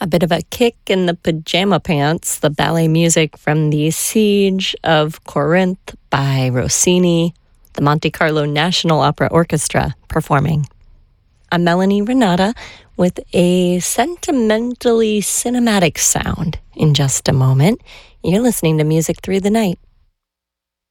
A bit of a kick in the pajama pants, the ballet music from the Siege of Corinth by Rossini, the Monte Carlo National Opera Orchestra performing. I'm Melanie Renata with a sentimentally cinematic sound in just a moment. You're listening to Music Through the Night